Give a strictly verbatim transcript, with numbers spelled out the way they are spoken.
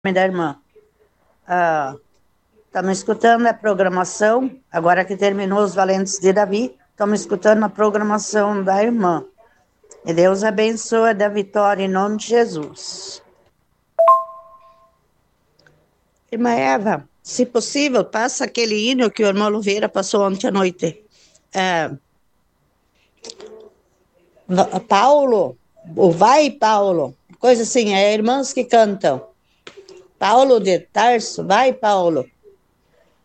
da irmã. Ah, estamos escutando a programação, agora que terminou os Valentes de Davi, estamos escutando a programação da irmã. E Deus abençoe da vitória em nome de Jesus. Irmã Eva, se possível, passa aquele hino que o irmão Oliveira passou ontem à noite. É, Paulo, o Vai Paulo, coisa assim, é irmãs que cantam. Paulo de Tarso, vai Paulo.